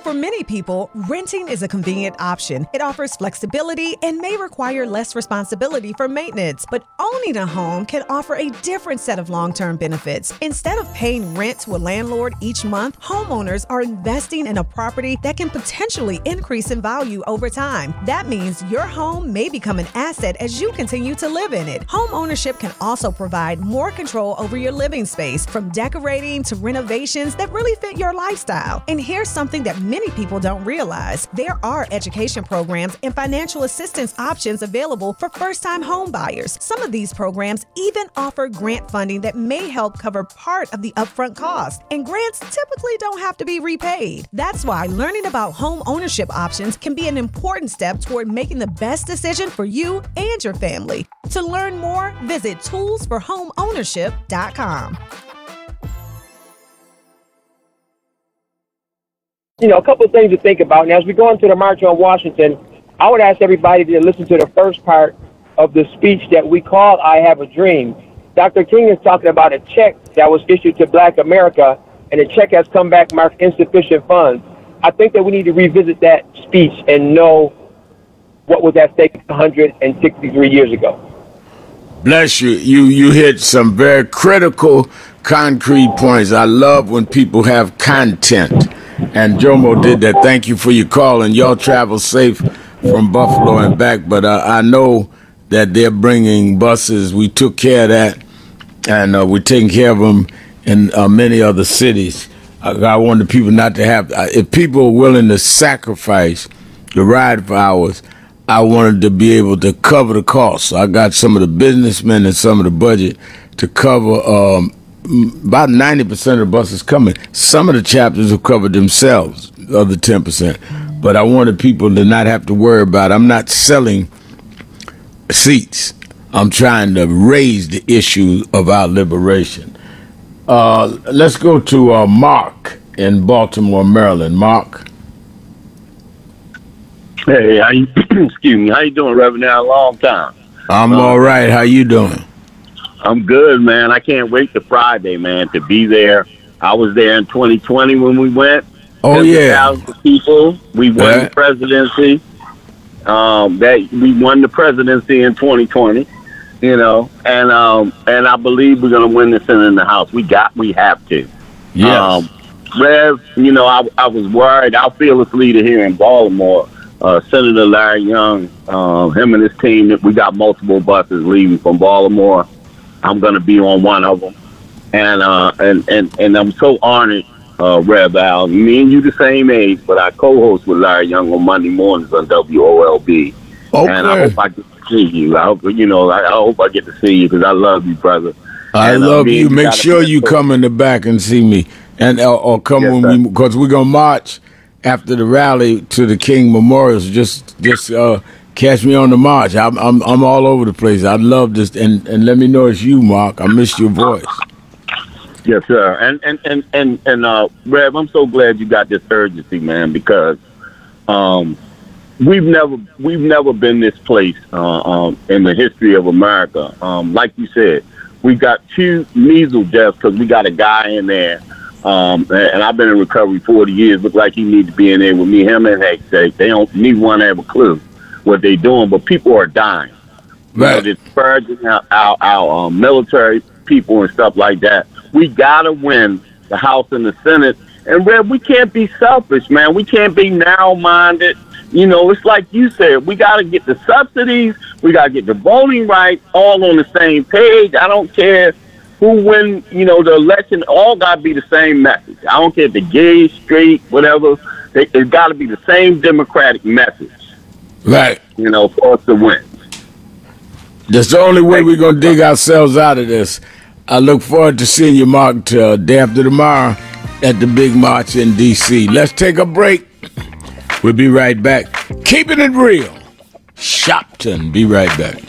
For many people, renting is a convenient option. It offers flexibility and may require less responsibility for maintenance. But owning a home can offer a different set of long-term benefits. Instead of paying rent to a landlord each month, homeowners are investing in a property that can potentially increase in value over time. That means your home may become an asset as you continue to live in it. Home ownership can also provide more control over your living space, from decorating to renovations that really fit your lifestyle. And here's something that many people don't realize. There are education programs and financial assistance options available for first-time home buyers. Some of these programs even offer grant funding that may help cover part of the upfront cost. And grants typically don't have to be repaid. That's why learning about home ownership options can be an important step toward making the best decision for you and your family. To learn more, visit toolsforhomeownership.com. A couple of things to think about. And as we go into the March on Washington, I would ask everybody to listen to the first part of the speech that we call I Have a Dream. Dr. King is talking about a check that was issued to Black America, and the check has come back marked insufficient funds. I think that we need to revisit that speech and know what was at stake 163 years ago. Bless you. You hit some very critical, concrete points. I love when people have content. And Jomo did that. Thank you for your call, and y'all travel safe from Buffalo and back. But I know that they're bringing buses. We took care of that, and we're taking care of them in many other cities. I want the people not to have, if people are willing to sacrifice the ride for hours, I wanted to be able to cover the cost. So I got some of the businessmen and some of the budget to cover about 90% of the buses coming. Some of the chapters will cover themselves, the other 10%. But I wanted people to not have to worry about it. I'm not selling seats. I'm trying to raise the issue of our liberation. Let's go to Mark in Baltimore, Maryland. Mark. Hey, excuse me. How you doing, Reverend? A long time. I'm all right. How you doing? I'm good, man. I can't wait to Friday, man, to be there. I was there in 2020 when we went. Oh, yeah. Thousands of people. We won the presidency. We won the presidency in 2020. And I believe we're gonna win the Senate and the House. We have to. Yes. Rev, I was worried. Our fearless leader here in Baltimore, Senator Larry Young, him and his team, we got multiple buses leaving from Baltimore. I'm going to be on one of them. And I'm so honored, Rev Al. Me and you the same age, but I co-host with Larry Young on Monday mornings on WOLB. Okay. And I hope I get to see you. I hope I get to see you because I love you, brother. I love you. Make sure you come in the back and see me. And or come because we're going to march after the rally to the King Memorial. Just catch me on the march. I'm all over the place. I love this, and let me know it's you, Mark. I miss your voice. Yes, sir. And Rev, I'm so glad you got this urgency, man, because we've never been this place in the history of America. Like you said, we got 2 measles deaths because we got a guy in there. And I've been in recovery 40 years. Look like he need to be in there with me, him and Heck. They don't need one to have a clue what they're doing, but people are dying. Right. They're purging our military people and stuff like that. We gotta win the House and the Senate. And Rev, we can't be selfish, man. We can't be narrow-minded. It's like you said, we gotta get the subsidies, we gotta get the voting rights all on the same page. I don't care who win, the election, all gotta be the same message. I don't care if they're gay, straight, whatever. It's gotta be the same democratic message. Right. For us to win. That's the only way we're going to dig ourselves out of this. I look forward to seeing you, Mark, day after tomorrow at the big march in D.C. Let's take a break. We'll be right back. Keeping it real. Shopton. Be right back.